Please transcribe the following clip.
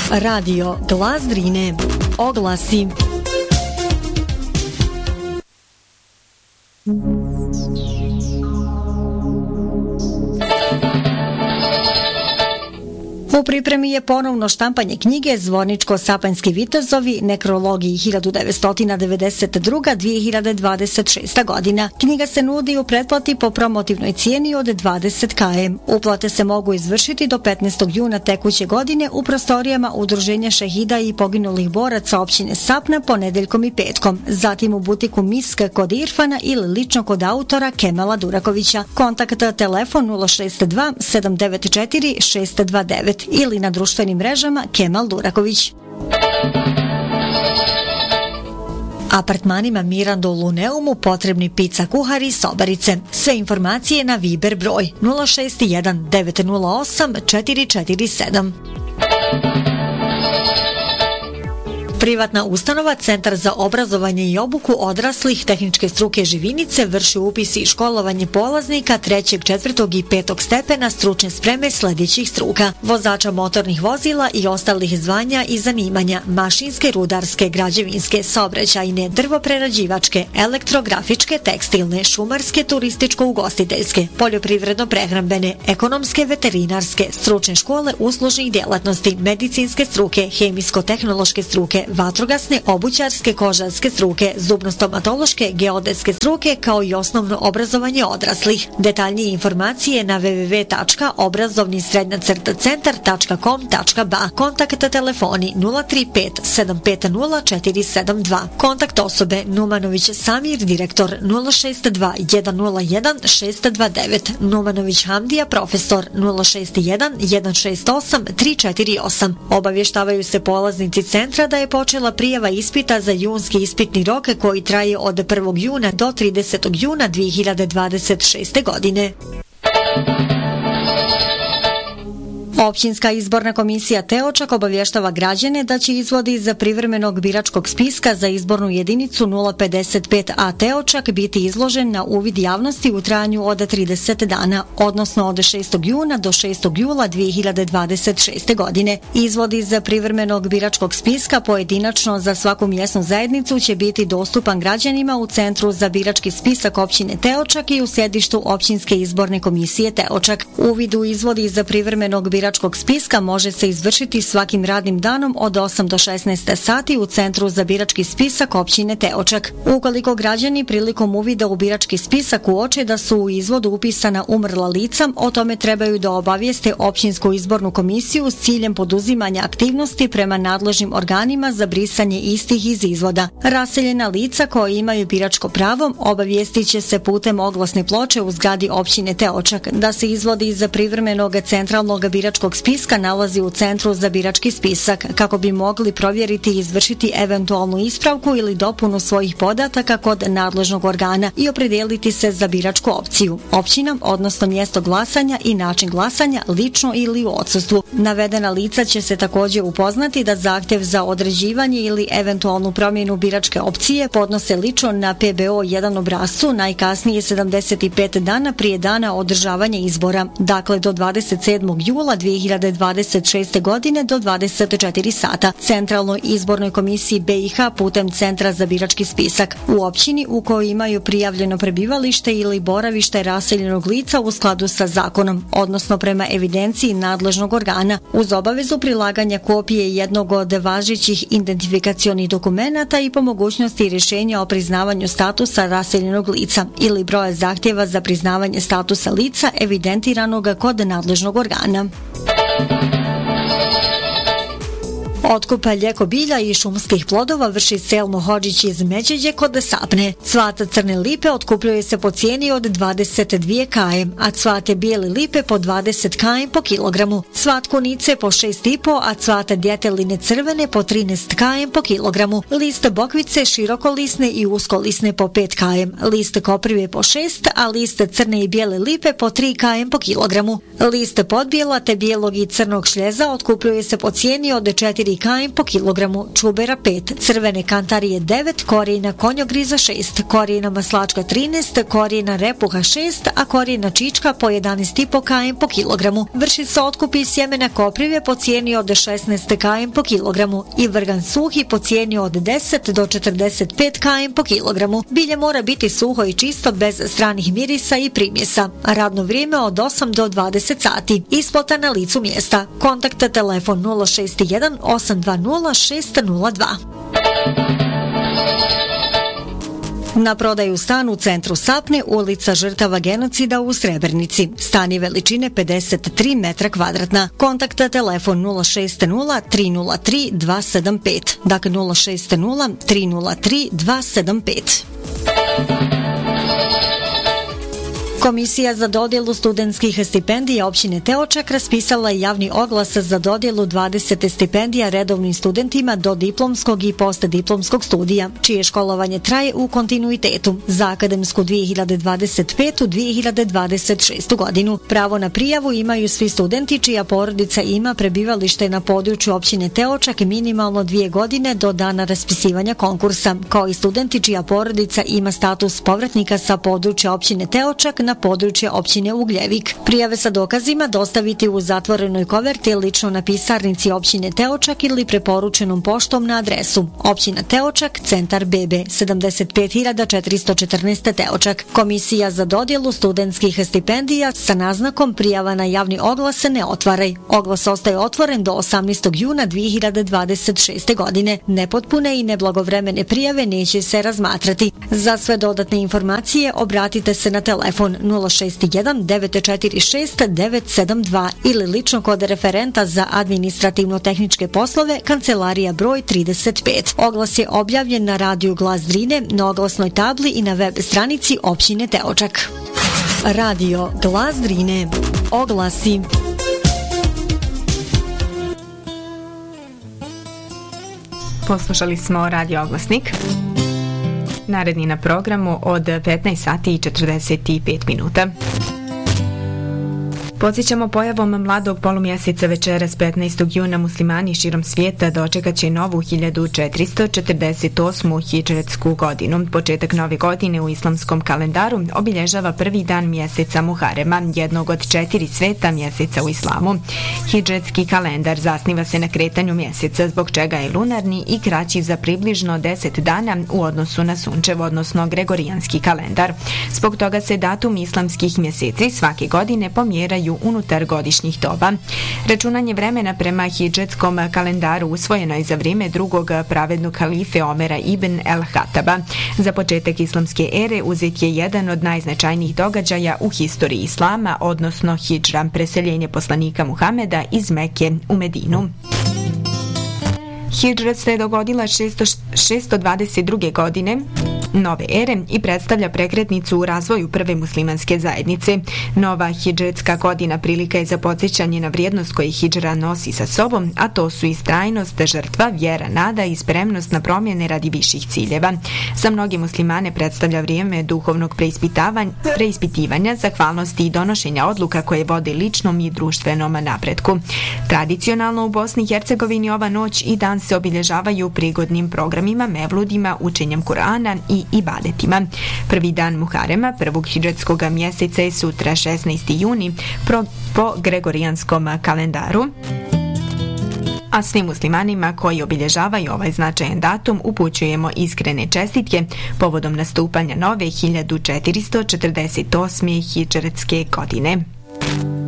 Radio Glas Drine. Oglasi. U pripremi je ponovno štampanje knjige Zvorničko-Sapanjski vitezovi, nekrologiji 1992-2026. godina. Knjiga se nudi u pretplati po promotivnoj cijeni od 20 km. Uplate se mogu izvršiti do 15. juna tekuće godine u prostorijama Udruženja šehida i poginulih boraca općine Sapna ponedeljkom i petkom. Zatim u butiku Misk kod Irfana ili lično kod autora Kemala Durakovića. Kontakt telefon 062 794 629 ili na društvenim mrežama Kemal Duraković. Apartmanima Mirando u Luneumu potrebni pizza kuhari i sobarice. Sve informacije na Viber broj 061 908 447. Privatna ustanova Centar za obrazovanje i obuku odraslih tehničke struke Živinice vrši upis i školovanje polaznika 3., 4. i 5. stepena stručne spreme sljedećih struka: vozača motornih vozila i ostalih zvanja i zanimanja, mašinske, rudarske, građevinske, saobraćajne, drvoprerađivačke, elektrografičke, tekstilne, šumarske, turističko-ugostiteljske, poljoprivredno-prehrambene, ekonomske, veterinarske, stručne škole uslužnih djelatnosti, medicinske struke, hemijsko-tehnološke struke, vatrogasne, obućarske, kožarske struke, zubno-stomatološke, geodetske struke, kao i osnovno obrazovanje odraslih. Detaljnije informacije na www.obrazovni-centar.com.ba. Kontakt telefoni 035 750 472. Kontakt osobe Numanović Samir, direktor 062 101 629. Numanović Hamdija, profesor 061 168 348. Obavještavaju se polaznici centra da je počela prijava ispita za junski ispitni rok koji traje od 1. juna do 30. juna 2026. godine. Općinska izborna komisija Teočak obavještava građane da će izvodi za privremenog biračkog spiska za izbornu jedinicu 055A Teočak biti izložen na uvid javnosti u trajanju od 30 dana, odnosno od 6. juna do 6. jula 2026. godine. Izvodi za privremenog biračkog spiska pojedinačno za svaku mjesnu zajednicu će biti dostupan građanima u Centru za birački spisak općine Teočak i u sjedištu Općinske izborne komisije Teočak. Uvid u izvodi za privremenog biračkog spiska može se izvršiti svakim radnim danom od 8 do 16 sati u Centru za birački spisak općine Teočak. Ukoliko građani prilikom uvida u birački spisak uoče da su u izvodu upisana umrla lica, o tome trebaju da obavijeste Općinsku izbornu komisiju s ciljem poduzimanja aktivnosti prema nadležnim organima za brisanje istih iz izvoda. Raseljena lica koja imaju biračko pravo obavijestit će se putem oglasne ploče u zgradi općine Teočak da se izvodi za privremenog centralnog biračkog spiska nalazi u Centru za birački spisak kako bi mogli provjeriti i izvršiti eventualnu ispravku ili dopunu svojih podataka kod nadležnog organa i opredijeliti se za biračku opciju, općina, odnosno mjesto glasanja i način glasanja lično ili u odsustvu. Navedena lica će se također upoznati da zahtjev za određivanje ili eventualnu promjenu biračke opcije podnose lično na PBO1 obrascu najkasnije 75 dana prije dana održavanja izbora, dakle do 27. jula 2026. godine do 24 sata. Centralnoj izbornoj komisiji BiH putem Centra za birački spisak u općini u kojoj imaju prijavljeno prebivalište ili boravište raseljenog lica u skladu sa zakonom, odnosno prema evidenciji nadležnog organa, uz obavezu prilaganja kopije jednog od važećih identifikacionih dokumenata i po mogućnosti rješenja o priznavanju statusa raseljenog lica ili broja zahtjeva za priznavanje statusa lica evidentiranog kod nadležnog organa. Otkup ljeko bilja i šumskih plodova vrši Selmo Hodžić iz Međeđe kod Sapne. Cvat crne lipe otkupljuje se po cijeni od 22 km, a cvate bijele lipe po 20 km po kilogramu. Cvat kunice po 6,5, a cvate djeteline crvene po 13 km po kilogramu. List bokvice širokolisne i uskolisne po 5 km. List koprive po 6, a list crne i bijele lipe po 3 km po kilogramu. List podbijela te bijelog i crnog šljeza otkupljuje se po cijeni od 4 km po kilogramu, čubera 5, crvene kantarije 9, korijena konjogriza 6, korijena maslačka 13, korijena repuha 6, a korijena čička po 11,5 km po kilogramu. Vrši se otkup iz sjemena koprive po cijeni od 16 km po kilogramu i vrgan suhi po cijeni od 10 do 45 km po kilogramu. Bilje mora biti suho i čisto bez stranih mirisa i primjesa. Radno vrijeme od 8 do 20 sati. Isplata na licu mjesta. Kontakta telefon 061 820 602. Na prodaju stan u centru Sapne, ulica Žrtava genocida u Srebrenici. Stan je veličine 53 metra kvadratna. Kontakta telefon 060 303 275. Dakle 060 303 275. Komisija za dodjelu studentskih stipendija općine Teočak raspisala je javni oglas za dodjelu 20 stipendija redovnim studentima do diplomskog i postdiplomskog studija, čije školovanje traje u kontinuitetu za akademsku 2025-2026 godinu. Pravo na prijavu imaju svi studenti čija porodica ima prebivalište na području općine Teočak minimalno 2 godine do dana raspisivanja konkursa, kao i studenti čija porodica ima status povratnika sa područja općine Teočak na područje općine Ugljevik. Prijave sa dokazima dostaviti u zatvorenoj koverti lično na pisarnici općine Teočak ili preporučenom poštom na adresu općina Teočak, centar BB 75414 Teočak. Komisija za dodjelu studentskih stipendija sa naznakom prijava na javni oglas se ne otvaraj. Oglas ostaje otvoren do 18. juna 2026. godine. Nepotpune i neblagovremene prijave neće se razmatrati. Za sve dodatne informacije obratite se na telefon 061 946 972 ili lično kod referenta za administrativno-tehničke poslove, kancelarija broj 35. Oglas je objavljen na radiju Glas Drine, na oglasnoj tabli i na web stranici općine Teočak. Radio Glas Drine. Oglasi. Poslušali smo radio oglasnik. Naredni na programu od 15 sati i 45 minuta. Podsjećamo, pojavom mladog polumjeseca večeras 15. juna muslimani širom svijeta dočekat će novu 1448. hidžretsku godinu. Početak nove godine u islamskom kalendaru obilježava prvi dan mjeseca Muharema, jednog od 4 sveta mjeseca u islamu. Hidžretski kalendar zasniva se na kretanju mjeseca, zbog čega je lunarni i kraći za približno 10 dana u odnosu na sunčev, odnosno gregorijanski kalendar. Zbog toga se datum islamskih mjeseci svake godine pomjeraju unutar godišnjih doba. Računanje vremena prema hidžretskom kalendaru usvojeno je za vrijeme drugog pravednog halife Omera ibn el-Hataba. Za početak islamske ere uzet je jedan od najznačajnijih događaja u historiji islama, odnosno hidžra, preseljenje poslanika Muhameda iz Mekke u Medinu. Hidžra se dogodila 622. godine nove ere i predstavlja prekretnicu u razvoju prve muslimanske zajednice. Nova hidžretska godina prilika je za podsjećanje na vrijednost koje hidžra nosi sa sobom, a to su istrajnost, žrtva, vjera, nada i spremnost na promjene radi viših ciljeva. Za mnoge muslimane predstavlja vrijeme duhovnog preispitivanja, zahvalnosti i donošenja odluka koje vode ličnom i društvenom napretku. Tradicionalno u Bosni i Hercegovini ova noć i dan se obilježavaju prigodnim programima, mevludima, učenjem Kur'ana i ibadetima. Prvi dan Muharema, prvog hidžretskog mjeseca je sutra 16. juni po gregorijanskom kalendaru. A svim muslimanima koji obilježavaju ovaj značajan datum upućujemo iskrene čestitke povodom nastupanja nove 1448. hidžretske godine.